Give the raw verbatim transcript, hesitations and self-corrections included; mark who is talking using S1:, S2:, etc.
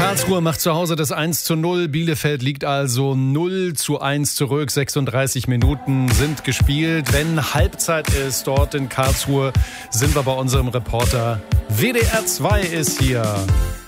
S1: Karlsruhe macht zu Hause das eins zu null. Bielefeld liegt also null zu eins zurück. sechsunddreißig Minuten sind gespielt. Wenn Halbzeit ist dort in Karlsruhe, sind wir bei unserem Reporter. W D R zwei ist hier.